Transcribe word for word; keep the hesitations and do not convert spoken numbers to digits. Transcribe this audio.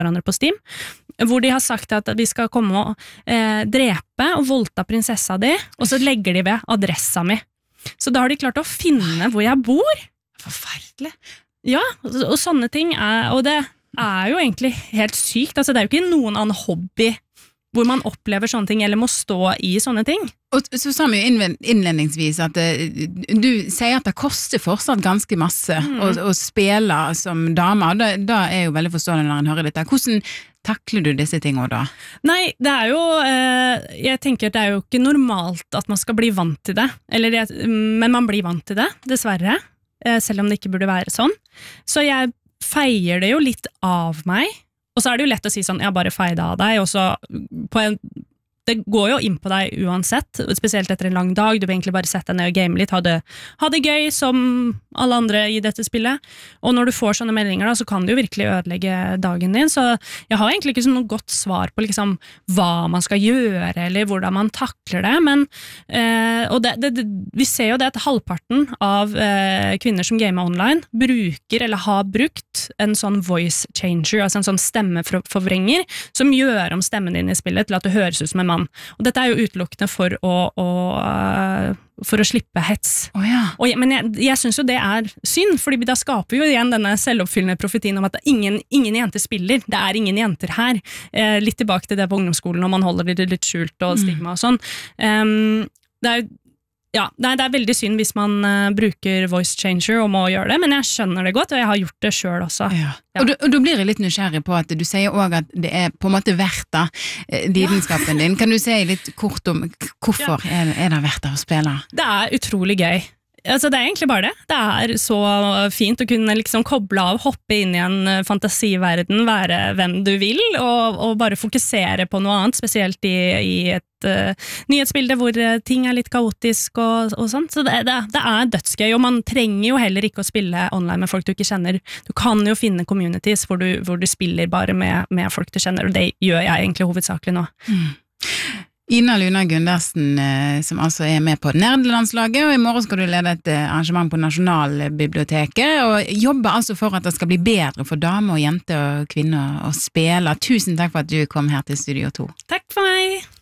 hverandre på Steam, hvor de har sagt at vi skal komme og eh, drepe og voldta prinsessa di, og så legger de ved adressa mi. Så da har de klart å finne hvor jeg bor. Forferdelig. Ja, og, og sånne ting er, og det er jo egentlig helt sykt. Altså, det er jo ikke noen annen hobby hvor man opplever sånne ting, eller må stå i sånne ting. Og så sa vi jo innledningsvis at uh, du sier at det koster fortsatt ganske masse mm. å, å spille som dame, og da, da er jo veldig forstående når en hører dette. Hvordan takler du disse tingene da? Nei, det er jo, eh, jeg tenker at det er jo ikke normalt at man skal bli vant til det, eller, men man blir vant til det, dessverre, eh, selv om det ikke burde være sånn. Så jeg feier det jo litt av meg, og så er det jo lett å si sånn, jeg bare feide av deg, og så på en, det går jo inn på deg uansett, spesielt etter en lang dag, du vil egentlig bare sette deg ned og game litt, ha det, ha det gøy som alle andre i dette spillet, og når du får sånne meldinger da, så kan det jo virkelig ødelegge dagen din, så jeg har egentlig ikke noe godt svar på liksom hva man skal gjøre, eller hvordan man takler det, men eh, og det, det, det, vi ser jo det at halvparten av eh, kvinner som gamer online bruker eller har brukt en sånn voice changer, altså en sånn stemmeforvrenger, som gjør om stemmen din i spillet til at det høres ut som en mann. Og dette er jo utelukkende for å, å, for å slippe hets. Oh, ja. og jeg, men jeg, jeg synes jo det er synd, fordi da skaper vi jo igjen denne selvoppfyllende profetien om at ingen, ingen jenter spiller, det er ingen jenter her. Eh, litt tilbake til det på ungdomsskolen, og man holder det litt skjult og stigma og sånn. Um, det er jo Ja, det er, det er veldig synd hvis man uh, bruker voice changer og må gjøre det, men jeg skjønner det godt, og jeg har gjort det selv også. Ja. Ja. Og, du, og da blir jeg litt nysgjerrig på at du sier også at det er på en måte verdt da, lidenskapen din. Kan du si litt kort om hvorfor ja. er, er det verdt å spille? Det er utrolig gøy. Altså, det er egentlig bare det. Det er så fint å kunne liksom koble av, hoppe inn i en fantasiverden, være hvem du vil, og, og bare fokusere på noe annet, spesielt i, i et uh, nyhetsbilde hvor ting er litt kaotisk og, og sånt. Så det, det, det er dødsgøy, og man trenger jo heller ikke å spille online med folk du ikke kjenner. Du kan jo finne communities hvor du, hvor du spiller bare med, med folk du kjenner, og det gjør jeg egentlig hovedsakelig nå. Mm. Ina Luna Gundersen, som altså er med på nerdelandslaget, og i morgen skal du lede et arrangement på Nasjonalbiblioteket, og jobber altså for at det skal bli bedre for damer og jenter og kvinner å spille. Tusen takk for at du kom her til Studio to. Takk for meg!